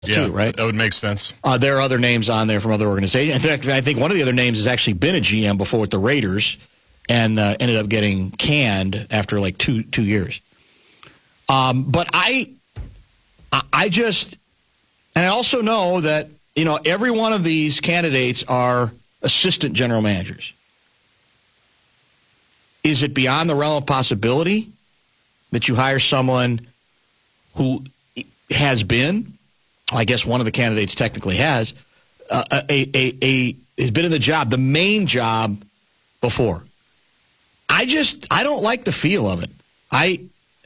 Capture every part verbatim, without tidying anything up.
Yeah, too, right? That would make sense. Uh, there are other names on there from other organizations. In fact, I think one of the other names has actually been a G M before with the Raiders and uh, ended up getting canned after like two two years. Um, but I, I just, and I also know that, you know, every one of these candidates are assistant general managers. Is it beyond the realm of possibility that you hire someone who has been, I guess one of the candidates technically has, uh, a, a, a, has been in the job, the main job before? I just, I don't like the feel of it. I,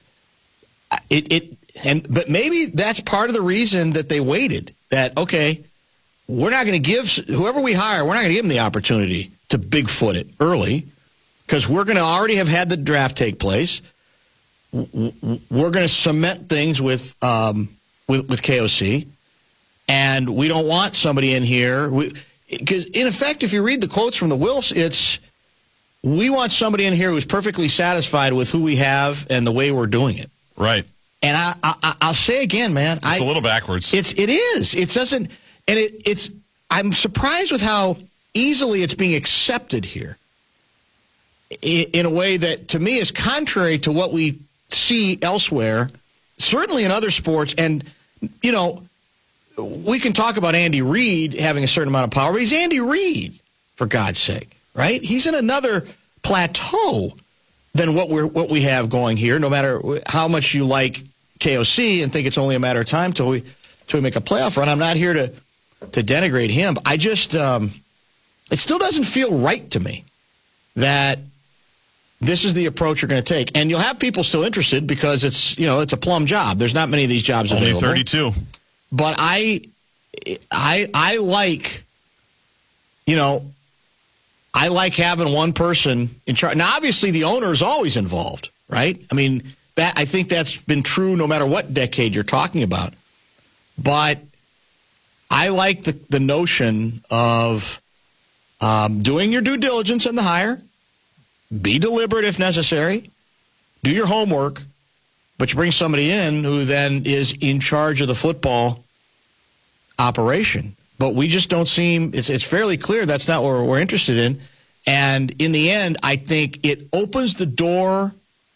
it, it, and, but maybe that's part of the reason that they waited. That, okay, we're not going to give, whoever we hire, we're not going to give them the opportunity to Bigfoot it early because we're going to already have had the draft take place. We're going to cement things with, um, with, with K O C. And we don't want somebody in here. Because, in effect, if you read the quotes from the Wilfs, it's, we want somebody in here who's perfectly satisfied with who we have and the way we're doing it. Right. And I, I, I'll say again, man. It's I, a little backwards. It's, it is. It doesn't, and it, it's, I'm surprised with how easily it's being accepted here in, in a way that, to me, is contrary to what we see elsewhere, certainly in other sports. And, you know, we can talk about Andy Reid having a certain amount of power, but he's Andy Reid, for God's sake, right? He's in another plateau than what we're what we have going here, no matter how much you like K O C and think it's only a matter of time till we till we make a playoff run. I'm not here to to denigrate him. I just um, it still doesn't feel right to me that this is the approach you're going to take. And you'll have people still interested because it's, you know, it's a plum job. There's not many of these jobs only available. Only thirty-two. But I, I, I like, you know, I like having one person in charge. Now, obviously, the owner is always involved, right? I mean, that I think that's been true no matter what decade you're talking about. But I like the, the notion of um, doing your due diligence in the hire, be deliberate if necessary, do your homework, but you bring somebody in who then is in charge of the football operation. But we just don't seem, it's, it's fairly clear that's not what we're, we're interested in. And in the end, I think it opens the door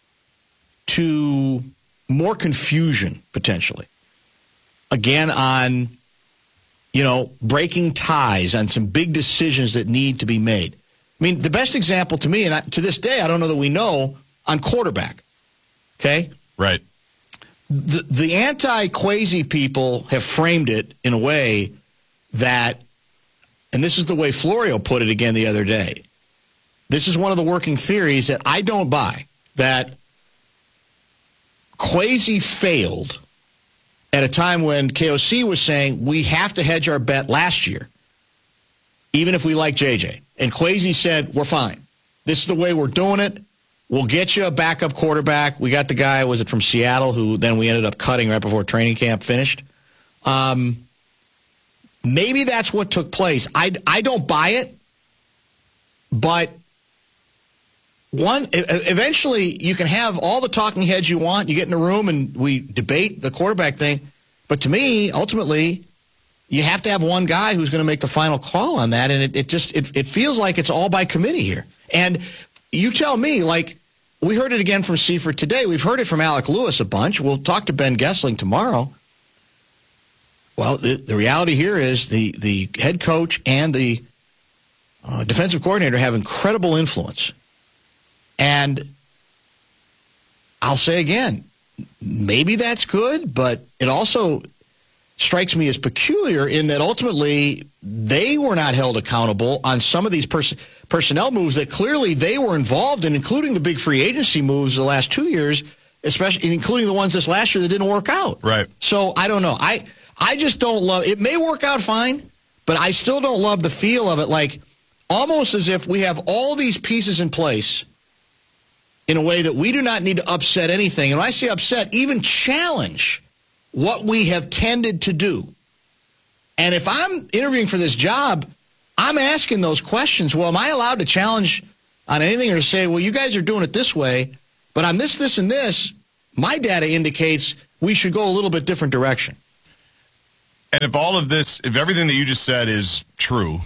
to more confusion, potentially. Again, on, you know, breaking ties on some big decisions that need to be made. I mean, the best example to me, and I, to this day, I don't know that we know, on quarterback. Okay? Right. The, the anti-Kwesi people have framed it in a way that, and this is the way Florio put it again the other day, this is one of the working theories that I don't buy, that Kwesi failed at a time when K O C was saying we have to hedge our bet last year, even if we like J J. And Kwesi said, we're fine. This is the way we're doing it. We'll get you a backup quarterback. We got the guy, was it from Seattle, who then we ended up cutting right before training camp finished. Um, maybe that's what took place. I, I don't buy it, but one eventually you can have all the talking heads you want. You get in a room and we debate the quarterback thing. But to me, ultimately, you have to have one guy who's going to make the final call on that. And it, it just it, it feels like it's all by committee here. And you tell me, like, we heard it again from Seifert today. We've heard it from Alec Lewis a bunch. We'll talk to Ben Gessling tomorrow. Well, the, the reality here is the, the head coach and the uh, defensive coordinator have incredible influence. And I'll say again, maybe that's good, but it also strikes me as peculiar in that ultimately they were not held accountable on some of these pers- personnel moves that clearly they were involved in, including the big free agency moves the last two years, especially including the ones this last year that didn't work out. Right. So I don't know. I I just don't love it. May work out fine, but I still don't love the feel of it. Like almost as if we have all these pieces in place in a way that we do not need to upset anything. And when I say upset, even challenge what we have tended to do. And if I'm interviewing for this job, I'm asking those questions. Well, am I allowed to challenge on anything or say, well, you guys are doing it this way, but on this, this, and this, my data indicates we should go a little bit different direction. And if all of this, if everything that you just said is true,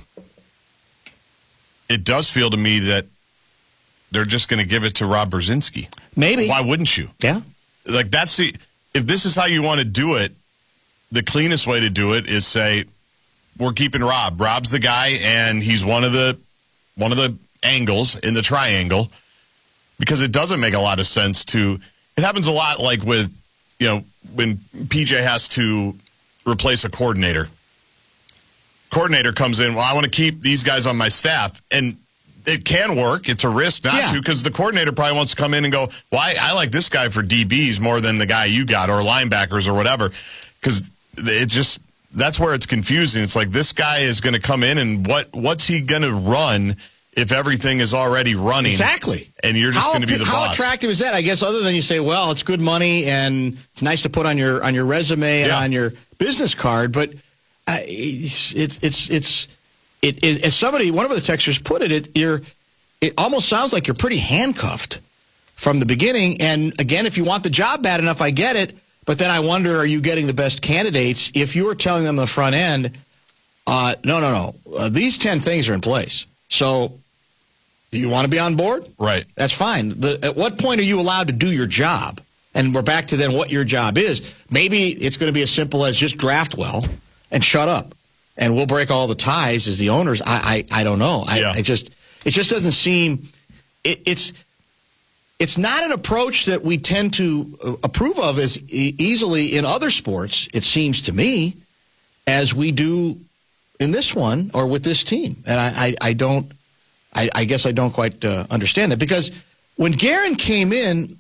it does feel to me that they're just going to give it to Rob Brzezinski. Maybe. Why wouldn't you? Yeah. Like, that's the, if this is how you want to do it, the cleanest way to do it is say, we're keeping Rob. Rob's the guy, and he's one of the one of the angles in the triangle, because it doesn't make a lot of sense to, it happens a lot like with, you know, when P J has to replace a coordinator. Coordinator comes in, well, I want to keep these guys on my staff, and it can work. It's a risk not yeah. to, because the coordinator probably wants to come in and go, well, I, I like this guy for D Bs more than the guy you got, or linebackers or whatever, because it just, that's where it's confusing. It's like, this guy is going to come in, and what what's he going to run if everything is already running? Exactly. And you're just going to be the how boss. How attractive is that? I guess other than you say, well, it's good money and it's nice to put on your on your resume and yeah. on your business card, but uh, it's it's it's it's it, it, as somebody, one of the texters put it, it you're it almost sounds like you're pretty handcuffed from the beginning. And again, if you want the job bad enough, I get it. But then I wonder, are you getting the best candidates if you're telling them on the front end, uh, no, no, no, uh, these ten things are in place. So do you want to be on board? Right. That's fine. The, at what point are you allowed to do your job? And we're back to then what your job is. Maybe it's going to be as simple as just draft well and shut up. And we'll break all the ties as the owners. I I, I don't know. I, yeah. I just it just doesn't seem it, it's it's not an approach that we tend to approve of as e- easily in other sports, it seems to me, as we do in this one or with this team. And I, I, I don't I, I guess I don't quite uh, understand that, because when Guerin came in,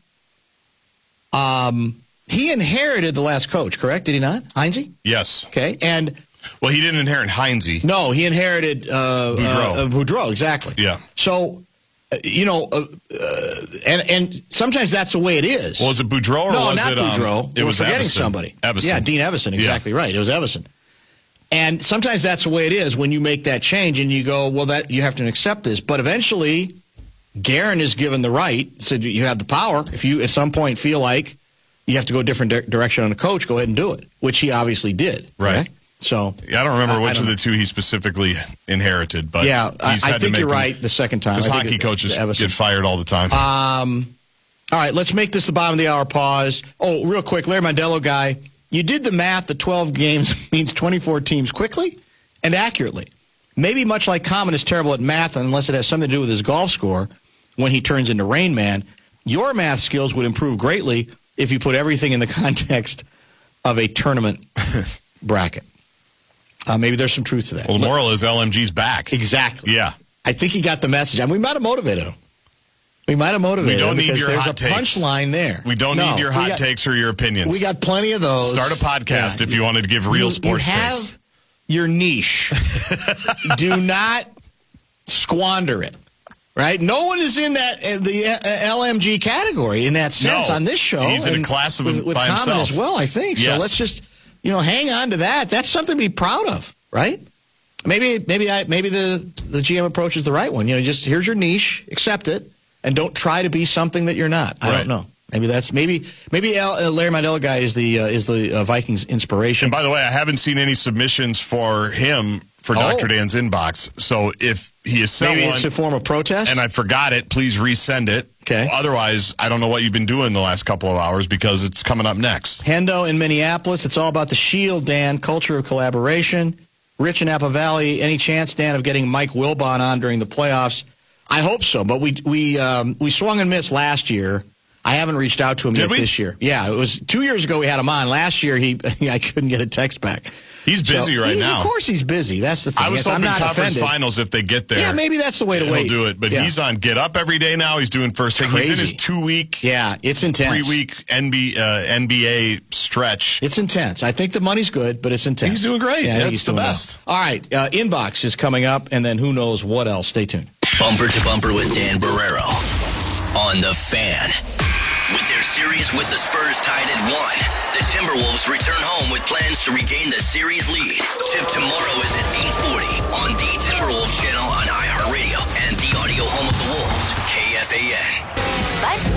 um, he inherited the last coach, correct? Did he not? Heinze? Yes. Okay. And well, he didn't inherit Heinze. no, he inherited uh, Boudreaux. Uh, Boudreaux, exactly. Yeah. So, uh, you know, uh, uh, and and sometimes that's the way it is. Well, was it Boudreaux or no, was not it? Boudreaux. Um, it We're was forgetting Evison. somebody. Evison. Yeah, Dean Evison. Exactly yeah. right. It was Evison. And sometimes that's the way it is when you make that change and you go, well, that you have to accept this. But eventually, Guerin is given the right. So you have the power. If you at some point feel like you have to go a different di- direction on a coach, go ahead and do it, which he obviously did. Right. Okay? So yeah, I don't remember I, which I of know. the two he specifically inherited, but yeah, he's I, had I to think make you're them, right the second time. Because I think hockey it, coaches Evison. get fired all the time. Um, all right, let's make this the bottom of the hour pause. Oh, real quick, Larry Mondello guy, you did the math that twelve games means twenty-four teams quickly and accurately. Maybe much like Common is terrible at math unless it has something to do with his golf score when he turns into Rain Man, your math skills would improve greatly if you put everything in the context of a tournament bracket. Uh, maybe there's some truth to that. Well, the moral is L M G's back. Exactly. Yeah. I think he got the message. I mean, we might have motivated him. We might have motivated We don't him need because your there's hot a takes. punchline there. We don't No, need your we hot got, takes or your opinions. We got plenty of those. Start a podcast Yeah, if you wanted to give real you, sports you have takes. Your niche. Do not squander it. Right? No one is in that uh, the uh, L M G category in that sense No, on this show. he's in a and class of with, with by Common himself. as well, I think. Yes. So let's just, you know, hang on to that. That's something to be proud of, right? Maybe maybe I maybe the the G M approach is the right one. You know, just here's your niche, accept it, and don't try to be something that you're not. I Right. don't know. Maybe that's maybe maybe L, uh, Larry Mondello guy is the uh, is the uh, Vikings inspiration. And by the way, I haven't seen any submissions for him for Oh. Doctor Dan's inbox. So if he is sent maybe one it's a form of protest. and I forgot it, please resend it. Okay. Otherwise, I don't know what you've been doing the last couple of hours because it's coming up next. Hendo in Minneapolis. It's all about the Shield, Dan. Culture of collaboration. Rich in Apple Valley. Any chance, Dan, of getting Mike Wilbon on during the playoffs? I hope so. But we we um, we swung and missed last year. I haven't reached out to him Did yet we? this year. Yeah, it was two years ago we had him on. Last year he I couldn't get a text back. He's busy So, right he's, now. Of course he's busy. That's the thing. I was Yes, I'm hoping not conference offended. finals if they get there. Yeah, maybe that's the way to he'll wait. do it. But Yeah. he's on Get Up every day now. He's doing first thing. He's in his Crazy. two-week, Yeah, it's intense. three-week N B, uh, N B A stretch. It's intense. I think the money's good, but it's intense. He's doing great. Yeah, I think That's he's the doing well. best. All right, uh, Inbox is coming up, and then who knows what else. Stay tuned. Bumper to Bumper with Dan Barrero on The Fan. With their series with the Spurs tied at one, the Timberwolves return home with plans to regain the series lead. Tip tomorrow is at eight forty on the Timberwolves channel on iHeartRadio and the audio home of the Wolves, K F A N. But we didn't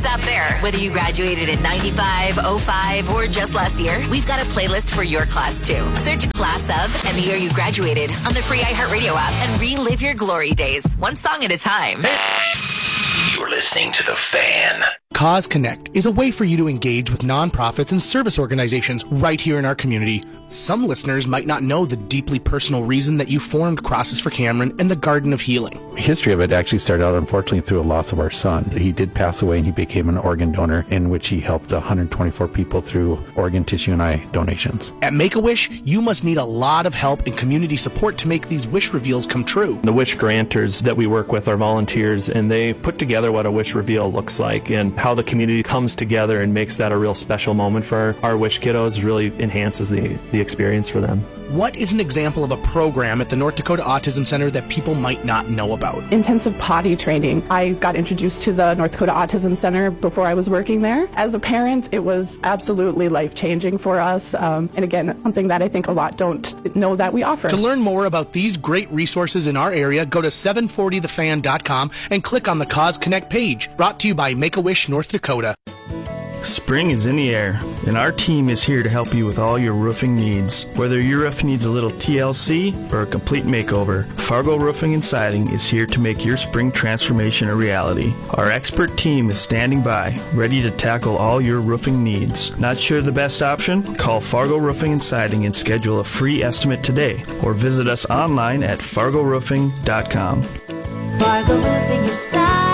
stop there. Whether you graduated in ninety-five, oh five, or just last year, we've got a playlist for your class too. Search Class of and the year you graduated on the free iHeartRadio app and relive your glory days, one song at a time. You're listening to The Fan. Cause Connect is a way for you to engage with nonprofits and service organizations right here in our community. Some listeners might not know the deeply personal reason that you formed Crosses for Cameron and the Garden of Healing. The history of it actually started out, unfortunately, through a loss of our son. He did pass away and he became an organ donor, in which he helped one hundred twenty-four people through organ, tissue, and eye donations. At Make-A-Wish, you must need a lot of help and community support to make these wish reveals come true. The wish granters that we work with are volunteers, and they put together what a wish reveal looks like, and how the community comes together and makes that a real special moment for our, our wish kiddos really enhances the, the experience for them. What is an example of a program at the North Dakota Autism Center that people might not know about? Intensive potty training. I got introduced to the North Dakota Autism Center before I was working there. As a parent, it was absolutely life-changing for us. Um, and again, something that I think a lot don't know that we offer. To learn more about these great resources in our area, go to seven forty the fan dot com and click on the Cause Connect page. Brought to you by Make-A-Wish North Dakota. Spring is in the air, and our team is here to help you with all your roofing needs. Whether your roof needs a little T L C or a complete makeover, Fargo Roofing and Siding is here to make your spring transformation a reality. Our expert team is standing by, ready to tackle all your roofing needs. Not sure the best option? Call Fargo Roofing and Siding and schedule a free estimate today, or visit us online at fargo roofing dot com. Fargo Roofing and Siding.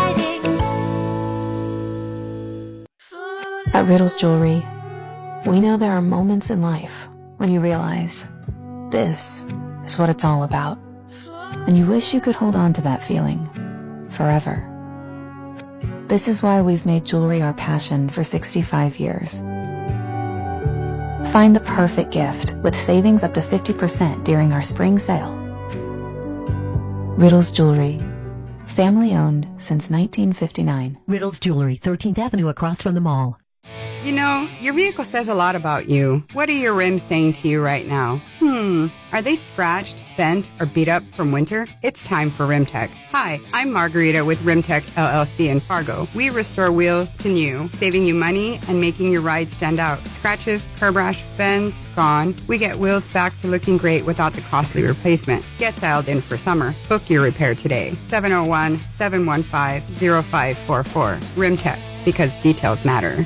At Riddles Jewelry, we know there are moments in life when you realize this is what it's all about, and you wish you could hold on to that feeling forever. This is why we've made jewelry our passion for sixty-five years. Find the perfect gift with savings up to fifty percent during our spring sale. Riddles Jewelry, family owned since nineteen fifty-nine. Riddles Jewelry, thirteenth Avenue across from the mall. You know, your vehicle says a lot about you. What are your rims saying to you right now? Hmm, are they scratched, bent, or beat up from winter? It's time for RimTech. Hi, I'm Margarita with RimTech L L C in Fargo. We restore wheels to new, saving you money and making your ride stand out. Scratches, curb rash, bends, gone. We get wheels back to looking great without the costly replacement. Get dialed in for summer. Book your repair today. seven oh one, seven one five, oh five four four. RimTech, because details matter.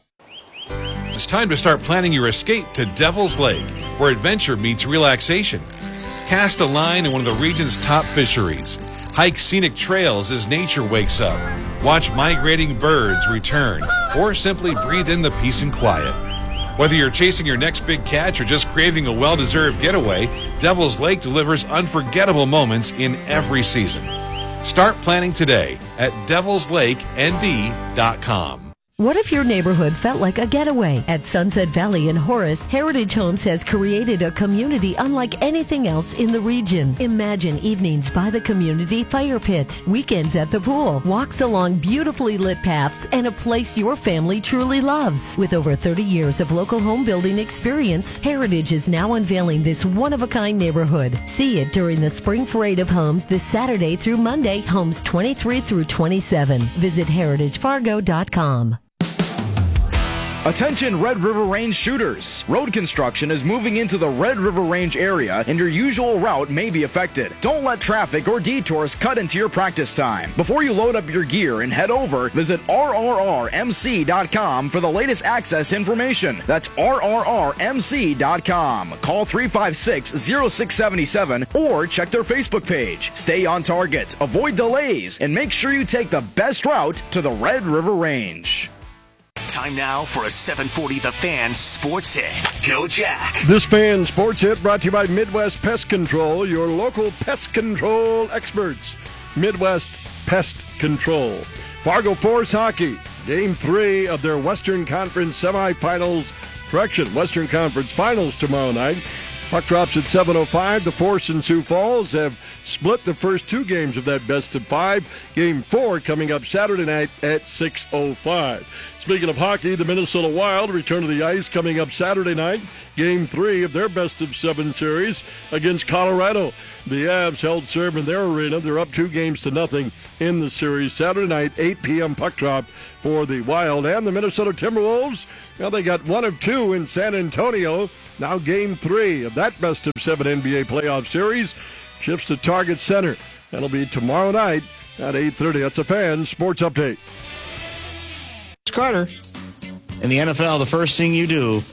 It's time to start planning your escape to Devil's Lake, where adventure meets relaxation. Cast a line in one of the region's top fisheries. Hike scenic trails as nature wakes up. Watch migrating birds return, or simply breathe in the peace and quiet. Whether you're chasing your next big catch or just craving a well-deserved getaway, Devil's Lake delivers unforgettable moments in every season. Start planning today at devils lake n d dot com. What if your neighborhood felt like a getaway? At Sunset Valley in Horace, Heritage Homes has created a community unlike anything else in the region. Imagine evenings by the community fire pit, weekends at the pool, walks along beautifully lit paths, and a place your family truly loves. With over thirty years of local home building experience, Heritage is now unveiling this one-of-a-kind neighborhood. See it during the Spring Parade of Homes this Saturday through Monday, homes twenty-three through twenty-seven. Visit heritage fargo dot com. Attention Red River Range shooters. Road construction is moving into the Red River Range area and your usual route may be affected. Don't let traffic or detours cut into your practice time. Before you load up your gear and head over, visit r r r m c dot com for the latest access information. That's r r r m c dot com. Call three five six, zero six seven seven or check their Facebook page. Stay on target, avoid delays, and make sure you take the best route to the Red River Range. Time now for a seven forty The Fan Sports Hit. Go Jack. This Fan Sports Hit brought to you by Midwest Pest Control, your local pest control experts. Midwest Pest Control. Fargo Force Hockey, Game three of their Western Conference semifinals. Correction, Western Conference Finals tomorrow night. Puck drops at seven oh five. The Force and Sioux Falls have split the first two games of that best of five. Game four coming up Saturday night at six oh five. Speaking of hockey, the Minnesota Wild return to the ice coming up Saturday night. Game three of their best-of-seven series against Colorado. The Avs held serve in their arena. They're up two games to nothing in the series. Saturday night, eight p.m. puck drop for the Wild. And the Minnesota Timberwolves, well, they got one of two in San Antonio. Now game three of that best-of-seven N B A playoff series shifts to Target Center. That'll be tomorrow night at eight thirty. That's a Fan Sports Update. Carter, in the N F L, the first thing you do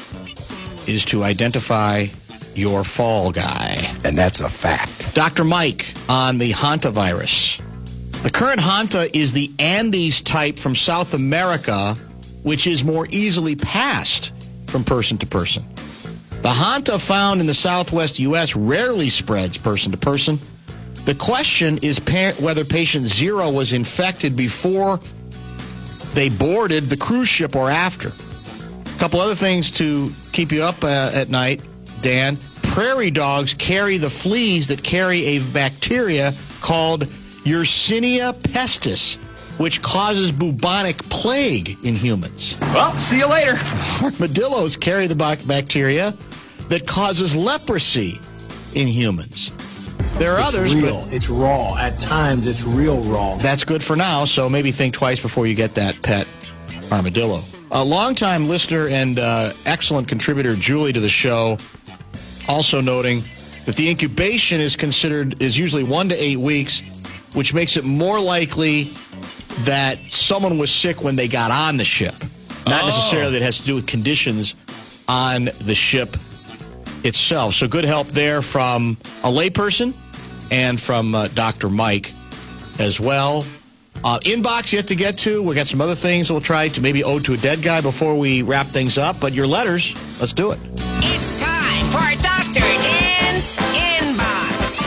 is to identify your fall guy. And that's a fact. Doctor Mike on the hantavirus. The current hanta is the Andes type from South America, which is more easily passed from person to person. The hanta found in the southwest U S rarely spreads person to person. The question is pa- whether patient zero was infected before they boarded the cruise ship or after. A couple other things to keep you up uh, at night, Dan. Prairie dogs carry the fleas that carry a bacteria called Yersinia pestis, which causes bubonic plague in humans. Well, see you later. Armadillos carry the bacteria that causes leprosy in humans. There are it's others, real. but It's raw. At times, it's real raw. that's good for now, so maybe think twice before you get that pet armadillo. A longtime listener and uh, excellent contributor, Julie, to the show, also noting that the incubation is considered is usually one to eight weeks, which makes it more likely that someone was sick when they got on the ship. Not Oh. necessarily that it has to do with conditions on the ship itself. So good help there from a layperson and from uh, Doctor Mike as well. Uh, inbox yet to get to. We've got some other things we'll try to maybe ode to a dead guy before we wrap things up. But your letters, let's do it. It's time for Doctor Dan's Inbox.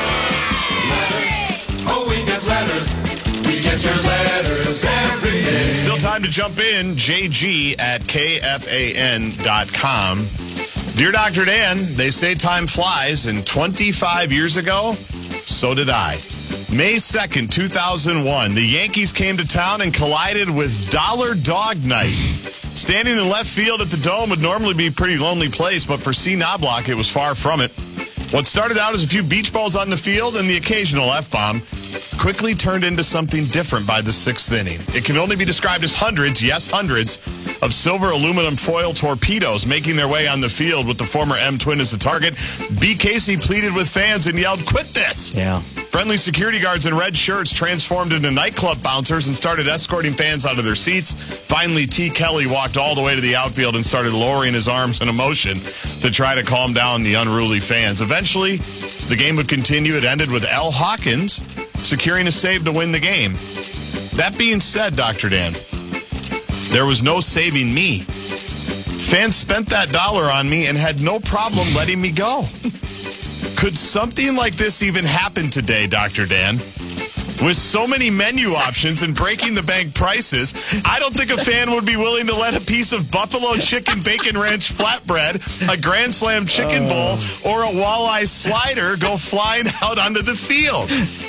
Oh, we get letters. We get your letters every day. Still time to jump in. J G at K F A N dot com. Dear Doctor Dan, they say time flies, and twenty-five years ago, so did I. May second, two thousand one, the Yankees came to town and collided with Dollar Dog Night. Standing in left field at the Dome would normally be a pretty lonely place, but for C. Knobloch, it was far from it. What started out as a few beach balls on the field and the occasional F-bomb quickly turned into something different by the sixth inning. It can only be described as hundreds, yes, hundreds, of silver aluminum foil torpedoes making their way on the field with the former M-twin as the target. B. Casey pleaded with fans and yelled, "Quit this!" Yeah. Friendly security guards in red shirts transformed into nightclub bouncers and started escorting fans out of their seats. Finally, T. Kelly walked all the way to the outfield and started lowering his arms in emotion to try to calm down the unruly fans. Eventually, the game would continue. It ended with L. Hawkins securing a save to win the game. That being said, Doctor Dan, there was no saving me. Fans spent that dollar on me and had no problem letting me go. Could something like this even happen today, Doctor Dan? With so many menu options and breaking the bank prices, I don't think a fan would be willing to let a piece of buffalo chicken bacon ranch flatbread, a Grand Slam chicken bowl, or a walleye slider go flying out onto the field.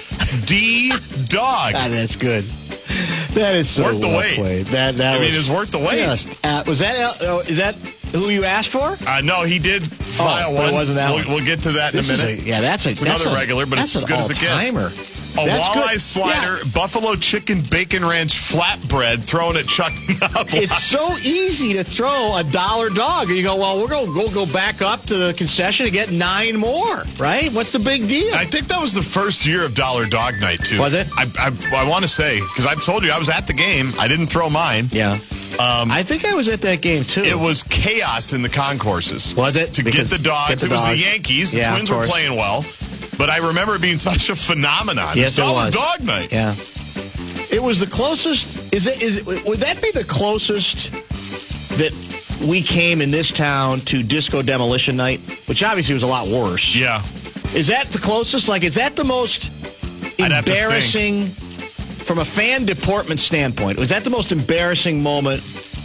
D dog. Ah, that's good. That is so worth the well wait. played. That that I mean, was it's worth the wait. Just, uh, was that uh, is that who you asked for? Uh, no, he did file oh, but one. It wasn't that we'll, one. We'll get to that This in a is minute. A, yeah, that's a, it's that's another a, regular, but it's as good as it gets. Timer. A That's walleye good. slider, Yeah. buffalo chicken bacon ranch flatbread thrown at Chuck Knobloch. It's so easy to throw a dollar dog. And you go, well, we're going to we'll go back up to the concession and get nine more, right? What's the big deal? I think that was the first year of Dollar Dog Night, too. Was it? I, I, I want to say, because I've told you, I was at the game. I didn't throw mine. Yeah. Um, I think I was at that game, too. It was chaos in the concourses. Was it? To Because get the dogs. get the it was dogs. the Yankees. The Yeah, Twins of were course. playing well. But I remember it being such a phenomenon. Yes, it was it Dollar was. Dog Night. Yeah. It was the closest. Is it? Is it? Would that be the closest that we came in this town to Disco Demolition Night? Which obviously was a lot worse. Yeah. Is that the closest? Like, is that the most I'd have to embarrassing from a fan deportment standpoint? Was that the most embarrassing moment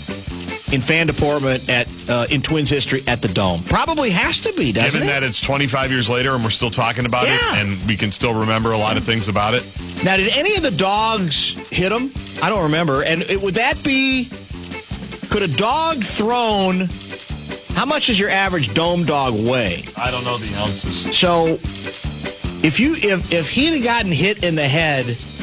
in fan deportment at uh, in Twins history at the Dome? Probably has to be, doesn't Given it? that it's twenty-five years later and we're still talking about Yeah. it and we can still remember a lot of things about it. Now, did any of the dogs hit him? I don't remember. And it, would that be could a dog thrown, how much does your average dome dog weigh? I don't know the ounces. So if you if, if he'd have gotten hit in the head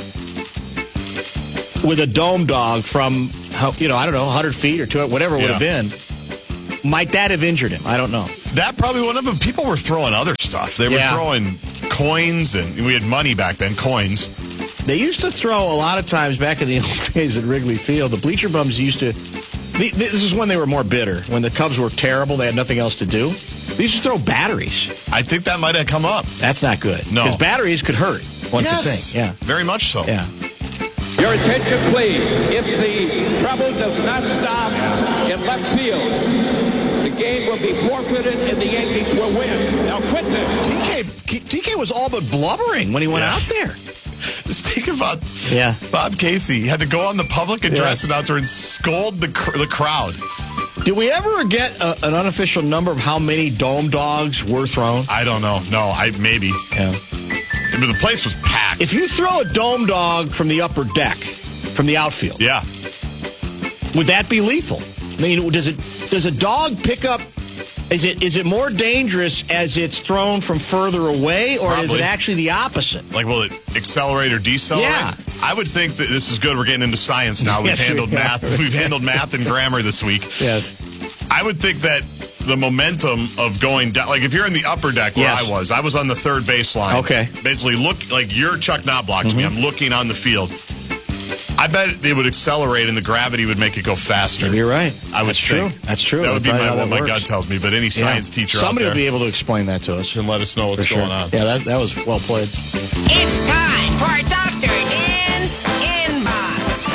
with a dome dog from, you know, I don't know, one hundred feet or two, whatever it would Yeah. have been, might that have injured him? I don't know. That probably wouldn't have, but people were throwing other stuff. They were Yeah. throwing coins, and we had money back then, coins. They used to throw a lot of times back in the old days at Wrigley Field. The bleacher bums used to, the, this is when they were more bitter. When the Cubs were terrible, they had nothing else to do. They used to throw batteries. I think that might have come up. That's not good. No. Because batteries could hurt, one yes. could think. Yeah. Very much so. Yeah. Your attention, please. If the trouble does not stop in left field, the game will be forfeited and the Yankees will win. Now quit this. T K, T K was all but blubbering when he went Yeah. out there. Just think about Yeah. Bob Casey. He had to go on the public address Yes. announcer and scold the cr- the crowd. Did we ever get a, an unofficial number of how many dome dogs were thrown? I don't know. No, I maybe. Yeah. But the place was packed. If you throw a dome dog from the upper deck, from the outfield, yeah, would that be lethal? I mean, does it does a dog pick up? Is it is it more dangerous as it's thrown from further away, or is Probably. it actually the opposite? Like, will it accelerate or decelerate? Yeah. I would think that this is good. We're getting into science now. We've Yes, we handled are. math. We've handled math and grammar this week. Yes. I would think that the momentum of going down, like if you're in the upper deck where Yes. I was, I was on the third baseline. Okay. Basically, look like you're Chuck Knobloch to me. Mm-hmm. I'm looking on the field. I bet they would accelerate and the gravity would make it go faster. Maybe you're right. I would That's true. think. That's true. That would be That's my, probably how what that my works. gut tells me. But any science Yeah. teacher Somebody out will there be able to explain that to us. can let us know what's For sure. going on. Yeah, that, that was well played. It's time for Doctor Dan's Inbox.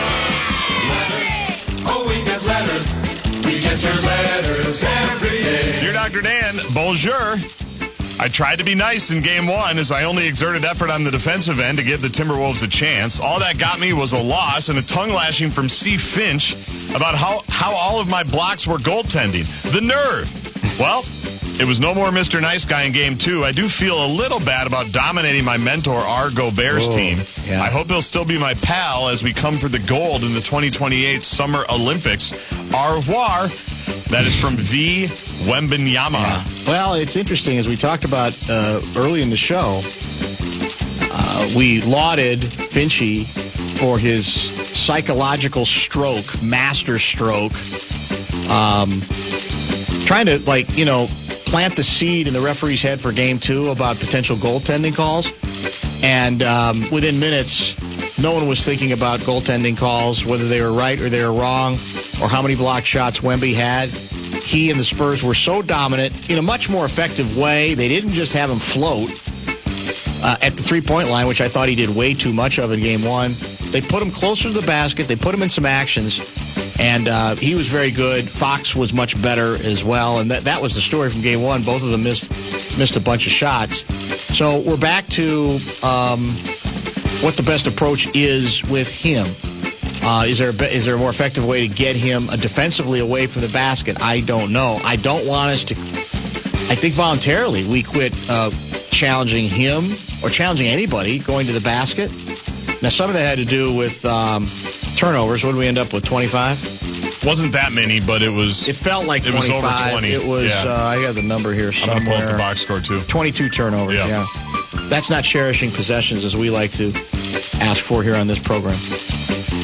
Oh, we get letters. We get your letters every day. Dear Doctor Dan, bonjour. I tried to be nice in game one as I only exerted effort on the defensive end to give the Timberwolves a chance. All that got me was a loss and a tongue lashing from C. Finch about how, how all of my blocks were goaltending. The nerve. Well, it was no more Mister Nice Guy in game two. I do feel a little bad about dominating my mentor, our Gobert's Whoa. team. Yeah. I hope he'll still be my pal as we come for the gold in the twenty twenty-eight Summer Olympics. Au revoir. That is from V. Wembenyama. Yeah. Well, it's interesting, as we talked about uh, early in the show, uh, we lauded Finchy for his psychological stroke, master stroke, um, trying to, like, you know, plant the seed in the referee's head for game two about potential goaltending calls. And um, within minutes, no one was thinking about goaltending calls, whether they were right or they were wrong, or how many block shots Wemby had. He and the Spurs were so dominant in a much more effective way. They didn't just have him float uh, at the three-point line, which I thought he did way too much of in game one. They put him closer to the basket. They put him in some actions, and uh, he was very good. Fox was much better as well, and that, that was the story from game one. Both of them missed missed a bunch of shots. So we're back to um, what the best approach is with him. Uh, is there a, is there a more effective way to get him uh, defensively away from the basket? I don't know. I don't want us to. I think voluntarily we quit uh, challenging him or challenging anybody going to the basket. Now, some of that had to do with um, turnovers. What did we end up with? twenty-five? Wasn't that many, but it was. It felt like it was twenty-five. over twenty. It was. Yeah. Uh, I got the number here I'm somewhere. going to pull up the box score, too. twenty-two turnovers, yeah. yeah. That's not cherishing possessions as we like to ask for here on this program.